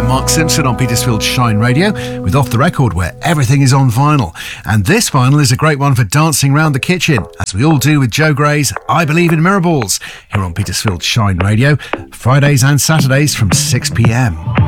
Mark Simpson on Petersfield Shine Radio with Off the Record, where everything is on vinyl. And this vinyl is a great one for dancing round the kitchen, as we all do with Joe Gray's I Believe in Mirror Balls, here on Petersfield Shine Radio, Fridays and Saturdays from 6 p.m.